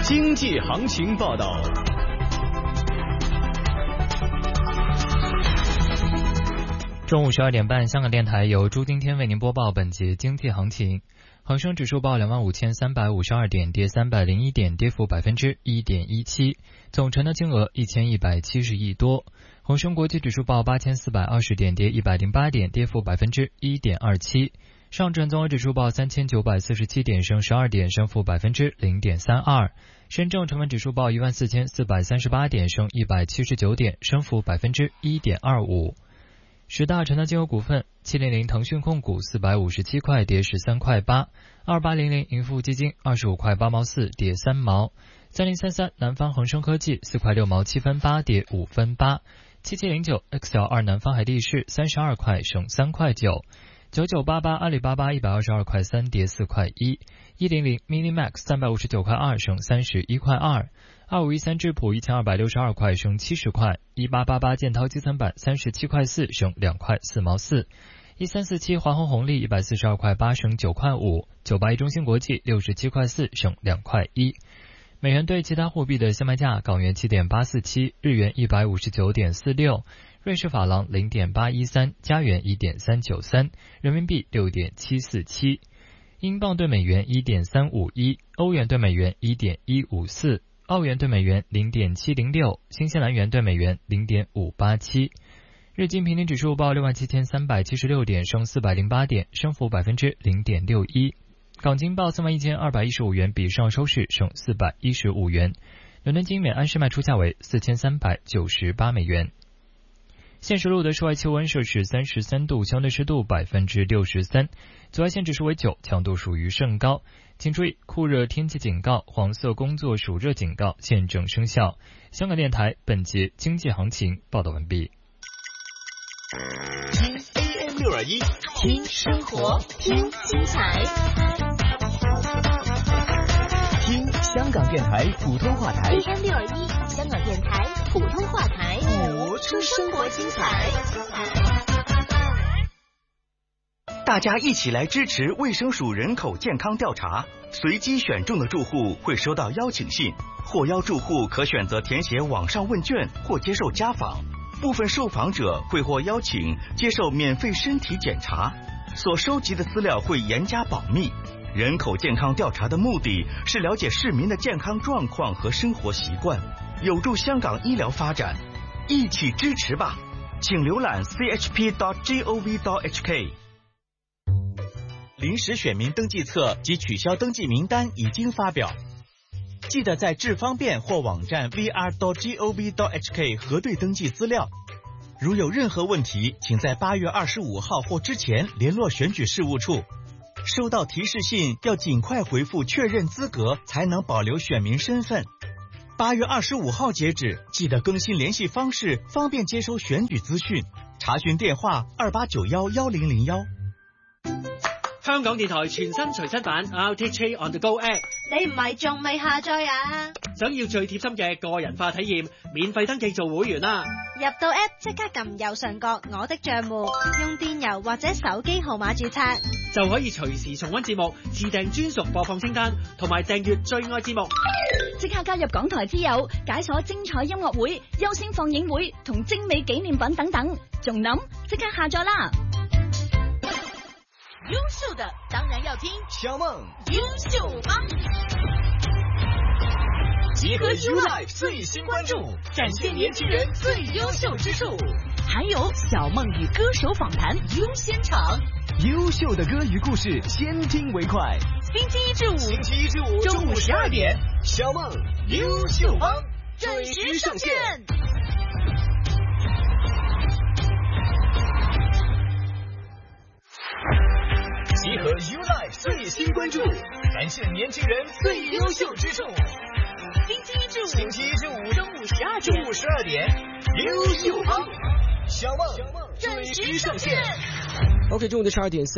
经济行情报道。 中午12点半，香港电台由朱今天为您播报本节经济行情。恒生指数报25,352点，跌301点，跌幅1.17%，总成交金额1170亿多。恒生国际指数报8,420点，跌108点，跌幅1.27%。上证综合指数报3,947点，升12点，升幅0.32%。深证成分指数报14,438点，升179点，升幅1.25%。十大成交金额股份：700腾讯控股457块，跌13块8； 2800盈富基金25块8毛4，跌3毛；3033南方恒生科技4块6毛7分8，跌5分8；7709 XL2南方海地市32块，升3块9；9988阿里巴巴122块3，跌4块1；100 Minimax 359块2，升31块2；2513智普1262块，升70块；1888建滔基层板37块4，升2块4毛4；1347华虹红利142块8，升9块5；981中芯国际67块4，升2块1。美元对其他货币的相卖价：港元7.847，日元159.46，瑞士法郎0.813，加元1.393，人民币6.747，英镑对美元1.351，欧元对美元1.154，澳元对美元0.706，新西兰元对美元0.587。日经平均指数报67,376点，升408点，升幅0.61%。港金报31,215元，比上收市升415元。伦敦金每安士卖出价为4,398美元。现时录的室外气温摄氏33度，相对湿度63%，紫外线指数为9，强度属于甚高。请注意，酷热天气警告、黄色工作暑热警告现正生效。香港电台本节经济行情报道完毕。 听 AM621， 听生活，听精彩， 听香港电台普通话台。 AM621，香港电台普通话台， 活出生活精彩。 大家一起来支持卫生署人口健康调查，随机选中的住户会收到邀请信，获邀住户可选择填写网上问卷或接受家访，部分受访者会获邀请接受免费身体检查，所收集的资料会严加保密。人口健康调查的目的是了解市民的健康状况和生活习惯，有助香港医疗发展，一起支持吧！请浏览 chp.gov.hk。临时选民登记册及取消登记名单已经发表，记得在智方便或网站 vr.gov.hk 核对登记资料。如有任何问题，请在8月25号或之前联络选举事务处。收到提示信要尽快回复确认资格，才能保留选民身份。8月25号截止，记得更新联系方式，方便接收选举资讯。查询电话28911001。 香港電台全新隨身版 RTHK On The Go App， 你唔係仲未下載啊？ 想要最貼心嘅個人化體驗，免費登記做會員啦！ 入到 App 即刻撳右上角我的帳戶，用電郵或者手機號碼註冊， 就可以隨時重溫節目，自訂專屬播放清單，同埋訂閱最愛節目。 即刻加入港台之友，解鎖精彩音樂會、優先放映會同精美紀念品等等，仲諗即刻下載啦！ 優秀的當然要聽小夢優秀幫， 結合 YouLife 最新關注，展現年輕人最優秀之處， 還有小夢與歌手訪談優先場， 優秀的歌與故事，先聽為快。 星期一至五中午12點，小夢優秀幫準時上線。結合 YouLife 最新關注，展現年輕人最優秀之處。 星期一至五中午12點，優秀幫小夢準時上線。 OK， 中午的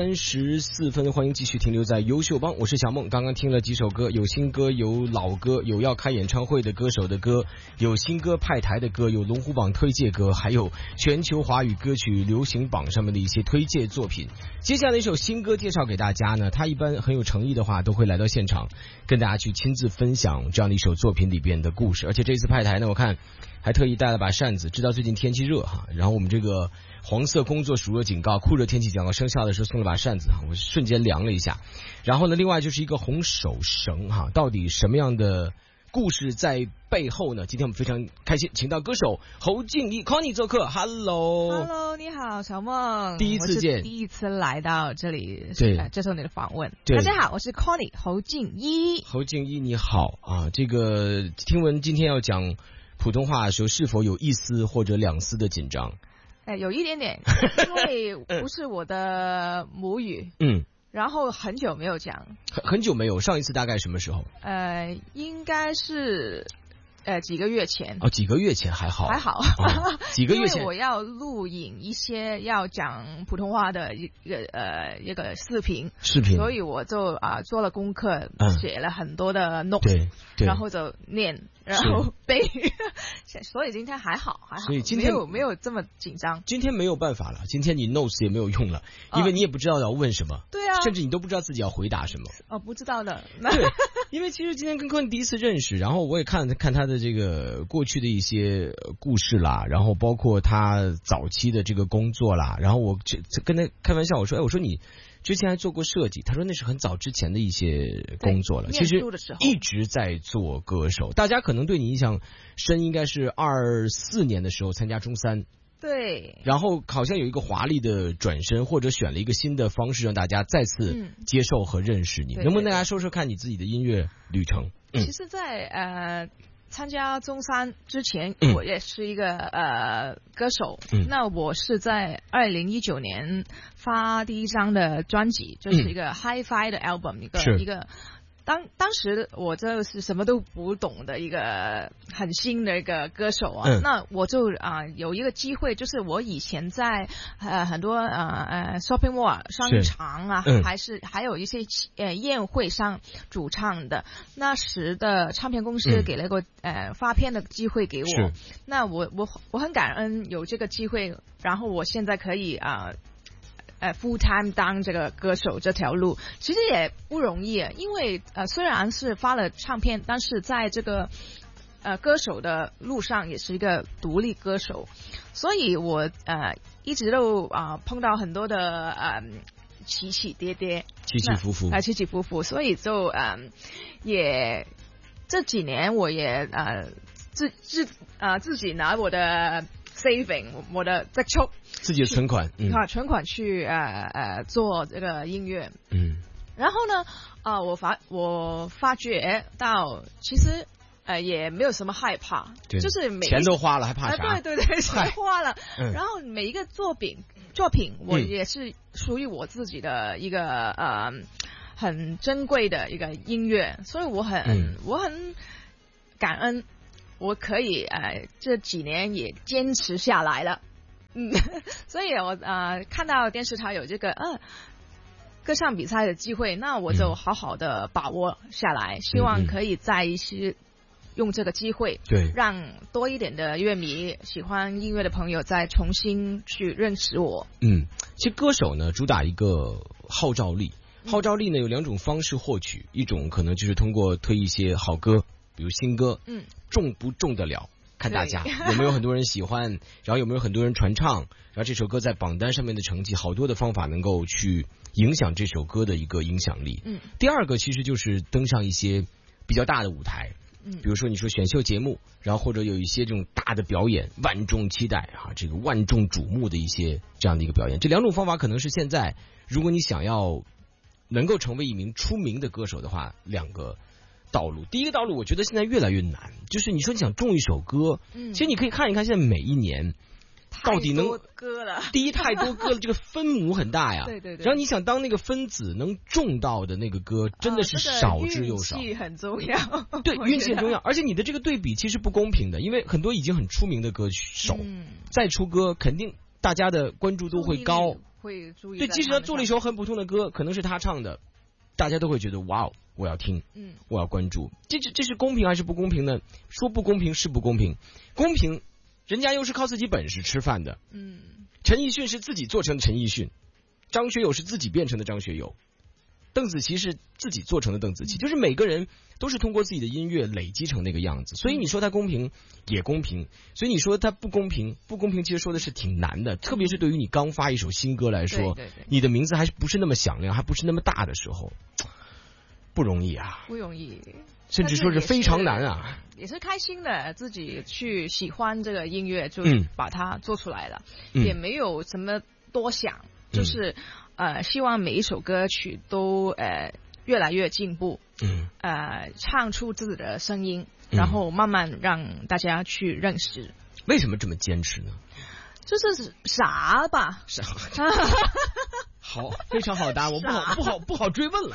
12:34，欢迎继续停留在优秀帮，我是小梦。刚刚听了几首歌，有新歌，有老歌，有要开演唱会的歌手的歌，有新歌派台的歌，有龙虎榜推荐歌，还有全球华语歌曲流行榜上面的一些推荐作品。接下来一首新歌介绍给大家呢，他一般很有诚意的话都会来到现场跟大家去亲自分享这样的一首作品里边的故事。而且这次派台呢，我看还特意带了把扇子，知道最近天气热哈，然后我们这个黄色工作暑热警告、酷热天气警告生效的时候送了把扇子，我瞬间凉了一下。然后呢，另外就是一个红手绳哈，到底什么样的故事在背后呢？今天我们非常开心，请到歌手侯静怡 Connie 做客。Hello， 你好，小梦。 第一次见， 第一次来到这里， 对， 接受你的访问。 大家好，我是 Connie 侯静怡。 侯静怡你好啊，这个听闻今天要讲普通话的时候，是否有一丝或者两丝的紧张？ 有一点点，因为不是我的母语。然后很久没有讲。 很久没有，上一次大概什么时候？ 应该是几个月前。 几个月前还好。几个月前。 因为我要录影一些要讲普通话的一个视频，所以我就做了功课，写了很多的 notes，然后就念，然后背，所以今天还好， 所以今天没有这么紧张。 今天没有办法了，今天你 notes 也没有用了，因为你也不知道要问什么。 对啊， 甚至你都不知道自己要回答什么。 不知道的。 对，因为其实今天跟Connie第一次认识，然后我也看他的这个过去的一些故事啦，然后包括他早期的这个工作啦，然后我跟他开玩笑，我说你之前还做过设计，他说那是很早之前的一些工作了，其实一直在做歌手。大家可能对你印象深，应该是24年的时候参加中3。 对， 然后好像有一个华丽的转身，或者选了一个新的方式让大家再次接受和认识你。能不能跟大家说说看你自己的音乐旅程？ 其实在参加中3之前，我也是一个歌手。那我是在2019年发第一张的专辑，就是一个 Hi-Fi 的 album，一个。当时我就是什么都不懂的一个很新的一个歌手啊，那我就有一个机会，就是我以前在很多shopping mall 商场啊，还有一些宴会上主唱的，那时的唱片公司给了个发片的机会给我，那我很感恩有这个机会，然后我现在可以full time 当这个歌手这条路其实也不容易，因为虽然是发了唱片，但是在这个歌手的路上也是一个独立歌手，所以我一直都碰到很多的起起跌跌，起起伏伏，所以就也这几年我也自己拿我的 saving 我的积蓄， 自己的存款， 存款去做这个音乐，然后呢我发觉到其实也没有什么害怕，就是钱都花了还怕啥？ 对，钱花了，然后每一个作品我也是属于我自己的一个很珍贵的一个音乐，所以我很感恩。我可以这几年也坚持下来了，所以我看到电视台有这个歌唱比赛的机会，那我就好好的把握下来，希望可以在一些用这个机会， 对， 让多一点的乐迷喜欢音乐的朋友再重新去认识我。 其实歌手呢主打一个号召力，号召力呢有两种方式获取，一种可能就是通过推一些好歌，比如新歌，中不中得了，看大家有没有很多人喜欢，然后有没有很多人传唱，然后这首歌在榜单上面的成绩，好多的方法能够去影响这首歌的一个影响力。第二个其实就是登上一些比较大的舞台，比如说你说选秀节目，然后或者有一些这种大的表演，万众期待这个万众瞩目的一些这样的一个表演。这两种方法可能是现在如果你想要能够成为一名出名的歌手的话，两个道路。第一个道路我觉得现在越来越难，就是你说你想中一首歌，其实你可以看一看现在每一年到底能太多歌了， 第一太多歌了，这个分母很大呀。 对。 然后你想当那个分子能中到的那个歌，真的是少之又少。 运气很重要， 对，运气很重要。而且你的这个对比其实不公平的，因为很多已经很出名的歌手再出歌，肯定大家的关注度会高， 会注意。 对，即使他做了一首很普通的歌，可能是他唱的，大家都会觉得哇哦，我要听，我要关注。这是公平还是不公平呢？说不公平是不公平，公平，人家又是靠自己本事吃饭的。陈奕迅是自己做成的陈奕迅，张学友是自己变成的张学友，邓紫棋是自己做成的邓紫棋，就是每个人都是通过自己的音乐累积成那个样子。所以你说它公平也公平，所以你说它不公平，不公平其实说的是挺难的，特别是对于你刚发一首新歌来说，你的名字还不是那么响亮，还不是那么大的时候，不容易啊， 不容易， 甚至说是非常难啊。 也是开心的，自己去喜欢这个音乐，就把它做出来了，也没有什么多想，就是希望每一首歌曲都越来越进步，唱出自己的声音，然后慢慢让大家去认识。 为什么这么坚持呢？ 就是傻吧， 傻。好，非常好答，我不好追问了。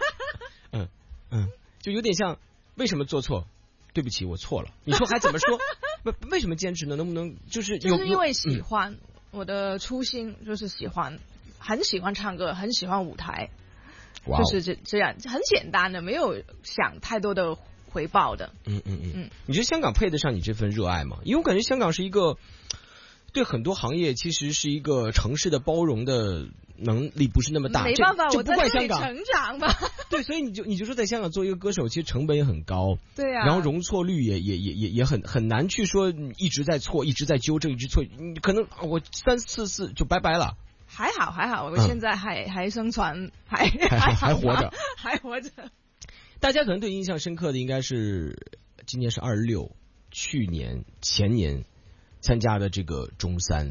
就有点像为什么做错？对不起，我错了。你说还怎么说？为什么坚持呢？能不能就是因为喜欢，我的初心就是很喜欢唱歌，很喜欢舞台，就是这样，很简单的，没有想太多的回报的。 你觉得香港配得上你这份热爱吗？因为我感觉香港是一个对很多行业其实是一个城市的包容的能力不是那么大， 没办法， 这不怪香港， 我在这里成长吧。 对，所以你就说在香港做一个歌手，其实成本也很高， 对啊， 然后容错率也很难去说一直在错，一直在纠正，一直错，你可能我3、4次就拜拜了。 还好，我现在还生存，还活着， 还活着。 大家可能对印象深刻的应该是今年是26，去年前年参加的这个中3，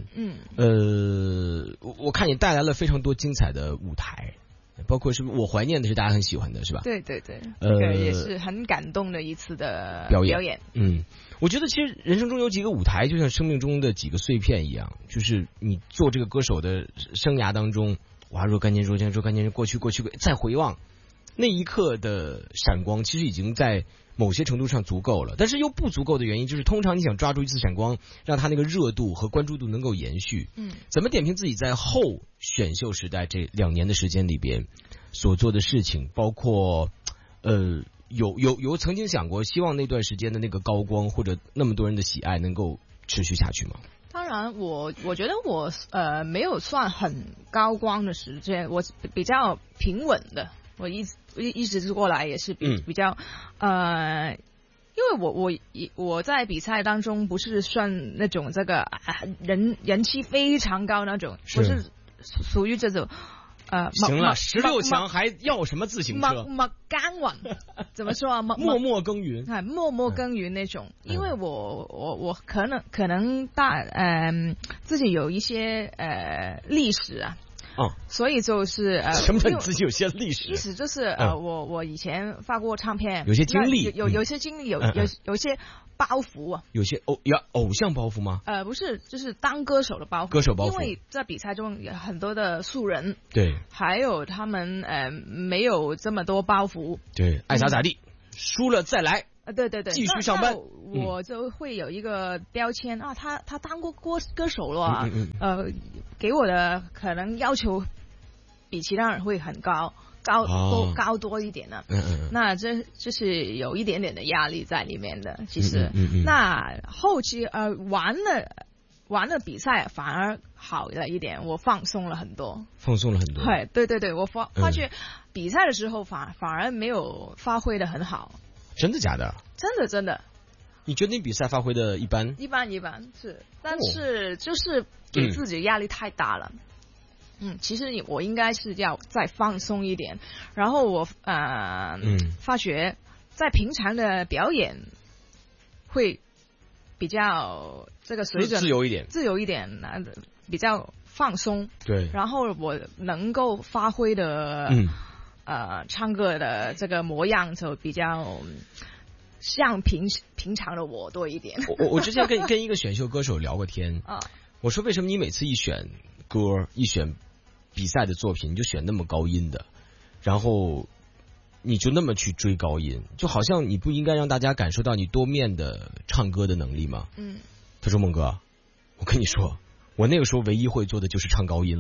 我看你带来了非常多精彩的舞台，包括是我怀念的是大家很喜欢的是吧？ 对，这个也是很感动的一次的表演。 我觉得其实人生中有几个舞台，就像生命中的几个碎片一样，就是你做这个歌手的生涯当中，哇，若干年过去，再回望那一刻的闪光，其实已经在某些程度上足够了，但是又不足够的原因就是通常你想抓住一次闪光，让它那个热度和关注度能够延续。怎么点评自己在后选秀时代这2年的时间里边所做的事情，包括有曾经想过希望那段时间的那个高光或者那么多人的喜爱能够持续下去吗？ 当然我觉得我没有算很高光的时间，我比较平稳的，我一直过来也是比较因为我在比赛当中不是算那种这个人气非常高那种，我是属于这种行了，16强还要什么自行车？ 默耕耘，怎么说啊？ 默默耕耘， 默默耕耘那种。因为我可能自己有一些历史啊。所以就是什么叫你自己有些历史？ 历史就是我以前发过唱片， 有些经历， 有些经历，有些包袱啊。 有些偶像包袱吗？ 不是，就是当歌手的包袱。 歌手包袱， 因为在比赛中有很多的素人， 对， 还有他们没有这么多包袱， 对，爱咋咋地，输了再来。 对， 继续上班， 我就会有一个标签啊，他当过歌手了，给我的可能要求比其他人会很高多一点呢。那这是有一点点的压力在里面的。其实，那后期玩了比赛反而好了一点，我放松了很多。对，我发觉比赛的时候反而没有发挥的很好。 真的假的？ 真的。 你觉得你比赛发挥的一般？ 一般是，但是就是给自己压力太大了。其实我应该是要再放松一点。然后我发觉在平常的表演会比较这个水准自由一点，比较放松。 对。 然后我能够发挥的。唱歌的这个模样就比较像平常的我多一点。 我之前跟一个选秀歌手聊过天，我说为什么你每次一选歌一选比赛的作品你就选那么高音的，然后你就那么去追高音，就好像你不应该让大家感受到你多面的唱歌的能力吗？他说孟哥，我跟你说，我那个时候唯一会做的就是唱高音了。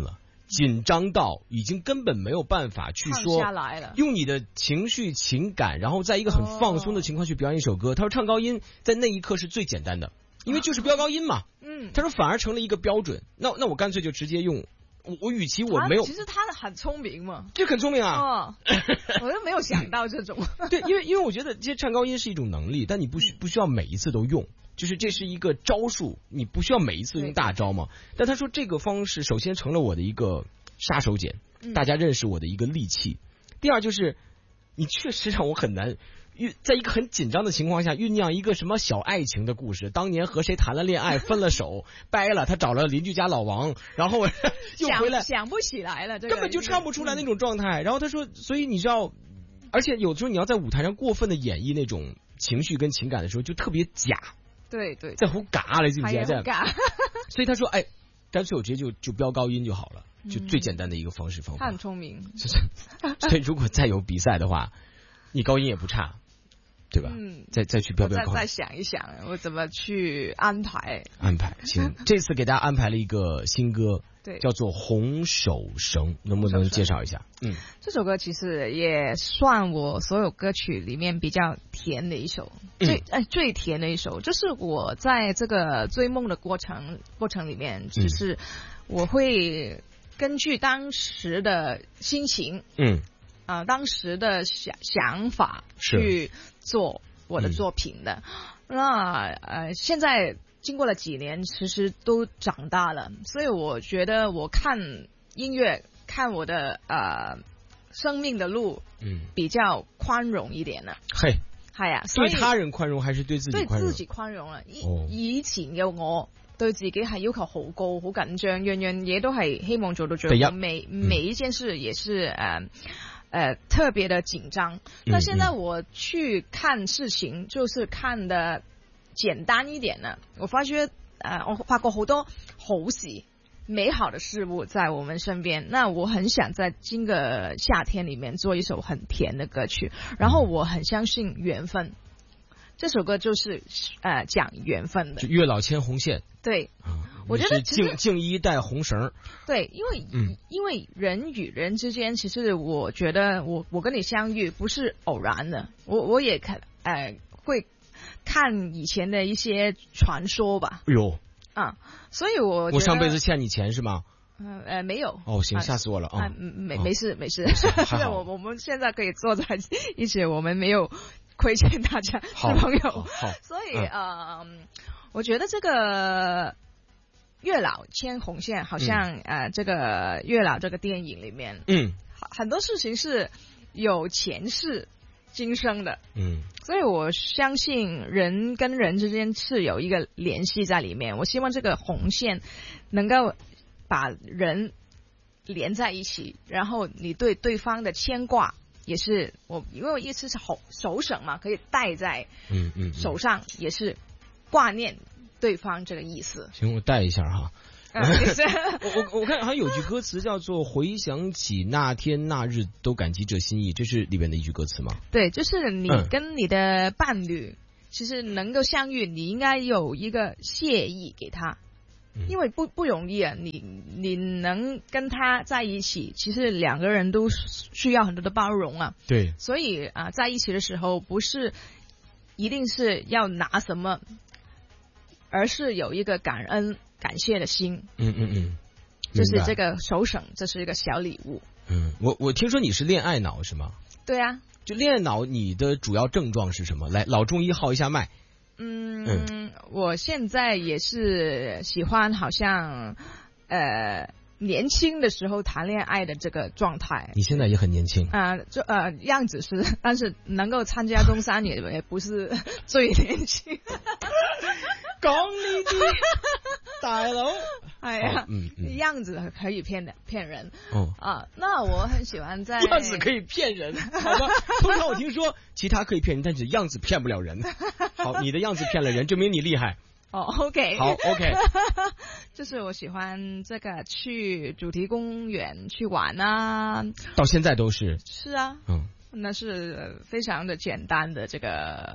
紧张到已经根本没有办法去说下来了， 用你的情绪情感，然后在一个很放松的情况去表演一首歌。他说唱高音在那一刻是最简单的，因为就是飙高音嘛。他说反而成了一个标准。那我干脆就直接用我与其我没有， 其实他很聪明嘛， 这很聪明啊。 我都没有想到这种。 对，因为我觉得这些唱高音是一种能力，但你不需要每一次都用。就是这是一个招数，你不需要每一次用大招嘛。但他说这个方式首先成了我的一个杀手锏，大家认识我的一个利器。第二就是你确实让我很难在一个很紧张的情况下酝酿一个什么小爱情的故事。当年和谁谈了恋爱，分了手，掰了，他找了邻居家老王，然后又回来， 想不起来了， 根本就唱不出来那种状态。然后他说，所以你知道，而且有时候你要在舞台上过分的演绎那种情绪跟情感的时候，就特别假。 对对， 在胡嘎了，记不记得？所以他说，干脆我直接就飙高音就好了，就最简单的一个方法。 他很聪明， 所以如果再有比赛的话，你高音也不差，对吧？再去飙高音。 再想一想，我怎么去安排？ 行，这次给大家安排了一个新歌。对，叫做《红手绳》，能不能介绍一下？ 这首歌其实也算我所有歌曲里面比较甜的一首，最甜的一首。就是我在这个追梦的过程里面，就是我会根据当时的心情，当时的想法去做我的作品的。那现在经过了几年，其实都长大了，所以我觉得我看音乐，看我的生命的路，比較寬容一點啦。係啊， 對他人寬容還是對自己寬容？ 對自己寬容啦。以前嘅我對自己係要求好高，好緊張，樣樣嘢都係希望做到最好，每一件事也是特別的緊張。那現在我去看事情，就是看的簡單一點啦。我發覺好多好事。美好的事物在我們身邊，那我很想在今個夏天裏面做一首很甜的歌曲，然後我很相信緣分，這首歌就是講緣分的。 就月老牽紅線。 對，我覺得靜一帶紅繩。 對，因為人與人之間，其實我覺得我跟你相遇不是偶然的，我也會看以前的一些傳說吧。 有。 所以我上輩子欠你錢是嗎？ 沒有。 哦，行，嚇死我了啊！ 沒事，我們現在可以坐在一起，我們沒有虧欠大家，是朋友。好，所以我覺得這個月老牽紅線，好像這個月老這個電影裡面，很多事情是有前世今生的，所以我相信人跟人之間是有一個聯繫在裏面。我希望這個紅線能夠把人連在一起，然後你對對方的牽掛也是因為我意思是手繩嘛，可以戴在手上，也是掛念對方這個意思。 行，我戴一下哈。我看好像有句歌詞叫做回想起那天那日都感激這心意，這是裏面的一句歌詞嗎？對，就是你跟你的伴侶其實能夠相遇，你應該有一個謝意給他，因為不容易啊，你能跟他在一起，其實兩個人都需要很多的包容啊。對，所以在一起的時候不是一定是要拿什麼，而是有一個感恩感謝的心。就是這個手繩，這是一個小禮物。我聽說你是戀愛腦是嗎？對啊，就戀愛腦，你的主要症狀是什麼？來，老中醫號一下脈。我現在也是喜歡好像年輕的時候談戀愛的這個狀態。你現在也很年輕樣子是，但是能夠參加中山也不是最年輕。講呢啲大佬係啊，樣子可以騙人。那我很喜歡在樣子可以騙人，好吧？通常我聽說其他可以騙人，但是樣子騙不了人。好，你的樣子騙了人，證明你厲害。OK， 好 ，OK， 就是我喜歡這個去主題公園去玩啊，到現在都是。是啊，那是非常的簡單的這個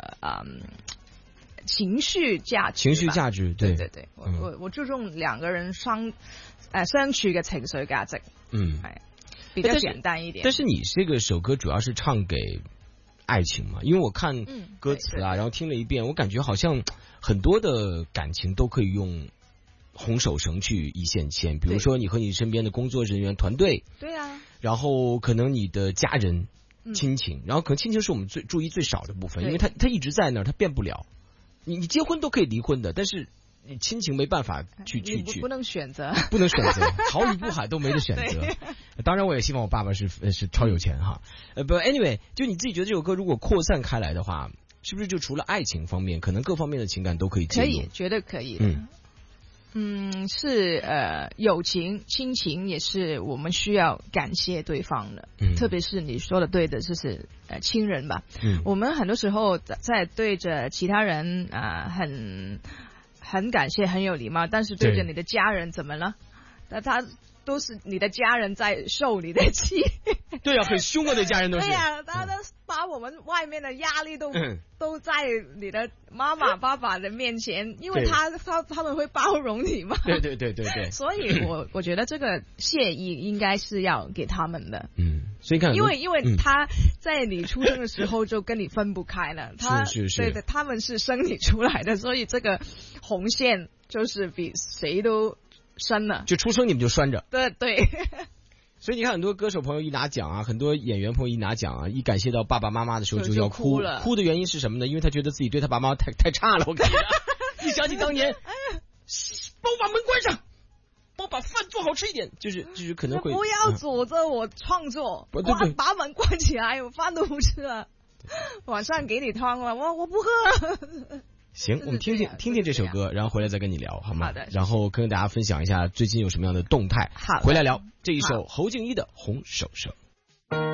情緒價值，對，我注重兩個人相處嘅情緒價值。 比较简单一点。 但是你这个首歌主要是唱给爱情嘛？因为我看歌词啊，然后听了一遍，我感觉好像很多的感情都可以用红手绳去一线牵，比如说你和你身边的工作人员团队， 对啊， 然后可能你的家人、亲情，然后可能亲情是我们最注意最少的部分，因为他一直在那儿，他变不了。你结婚都可以离婚的，但是你亲情没办法去不能选择， 不能选择，好与不好都没得选择。当然，我也希望我爸爸是超有钱哈。不 ，anyway， 就你自己觉得这首歌如果扩散开来的话，是不是就除了爱情方面，可能各方面的情感都可以介入？ 可以，绝对可以的。是友情、亲情也是我们需要感谢对方的，特别是你说的对的，就是亲人吧。我们很多时候在对着其他人很感谢、很有礼貌，但是对着你的家人怎么了？那他都是你的家人在受你的气。 对啊，很凶啊，对家人都是。 对啊，他都把我们外面的压力都在你的妈妈、爸爸的面前，因为他们会包容你嘛。 对。 所以我觉得这个谢意应该是要给他们的。 所以看， 因为他在你出生的时候就跟你分不开了，对的，他们是生你出来的，所以这个红线就是比谁都深了。 就出生你们就拴着。 对。 所以你看，很多歌手朋友一拿奖啊，很多演员朋友一拿奖啊，一感谢到爸爸妈妈的时候就要哭了。哭的原因是什么呢？因为他觉得自己对他爸妈太差了。我跟你讲，一想起当年，帮我把门关上，帮我把饭做好吃一点，就是可能会不要阻着我创作，把门关起来，我饭都不吃了，晚上给你汤了，我不喝。 行，我们听听这首歌，然后回来再跟你聊，好吗？ 好的。 然后跟大家分享一下最近有什么样的动态。 好， 回来聊这一首侯静一的《红手绳》。